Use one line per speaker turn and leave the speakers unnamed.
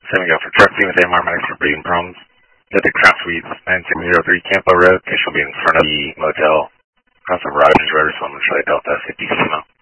Same go for truck team with AMR Medics for breathing problems. Get the Craft Suites 9603 Campo Road. They shall be in front of the motel. Across the Rogers Road, so I'm going to try Delta 50 Simo.